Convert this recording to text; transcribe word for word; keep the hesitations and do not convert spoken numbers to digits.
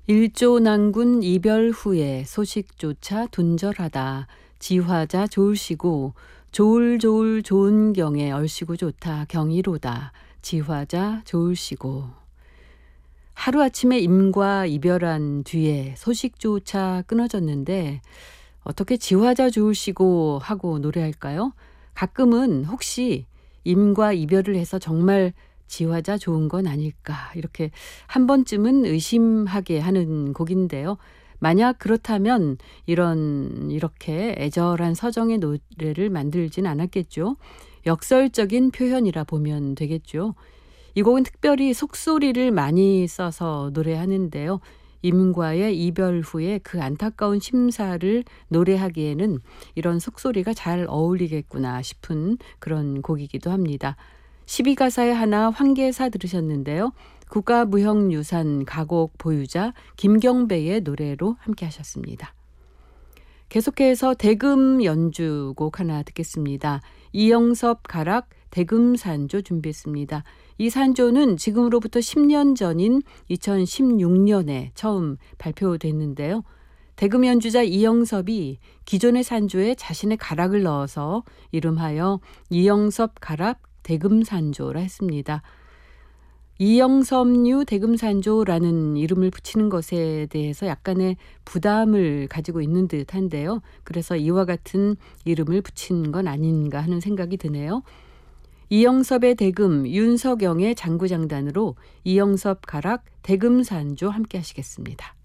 일조난군 이별 후에 소식조차 둔절하다. 지화자 좋으시고 좋을좋을 좋은 경에 얼씨구 좋다 경이로다. 지화자 좋으시고. 하루아침에 임과 이별한 뒤에 소식조차 끊어졌는데 어떻게 지화자 좋으시고 하고 노래할까요? 가끔은 혹시 임과 이별을 해서 정말 지화자 좋은 건 아닐까 이렇게 한 번쯤은 의심하게 하는 곡인데요. 만약 그렇다면 이런 이렇게 애절한 서정의 노래를 만들진 않았겠죠. 역설적인 표현이라 보면 되겠죠. 이 곡은 특별히 속소리를 많이 써서 노래하는데요. 임과의 이별 후에 그 안타까운 심사를 노래하기에는 이런 속소리가 잘 어울리겠구나 싶은 그런 곡이기도 합니다. 십이 가사의 하나 황계사 들으셨는데요. 국가무형유산 가곡 보유자 김경배의 노래로 함께 하셨습니다. 계속해서 대금 연주곡 하나 듣겠습니다. 이영섭 가락 대금산조 준비했습니다. 이 산조는 지금으로부터 십 년 전인 이천십육 년에 처음 발표됐는데요. 대금 연주자 이영섭이 기존의 산조에 자신의 가락을 넣어서 이름하여 이영섭 가락 대금산조라 했습니다. 이영섭류 대금산조라는 이름을 붙이는 것에 대해서 약간의 부담을 가지고 있는 듯한데요. 그래서 이와 같은 이름을 붙인 건 아닌가 하는 생각이 드네요. 이영섭의 대금, 윤석영의 장구장단으로 이영섭 가락 대금산조 함께 하시겠습니다.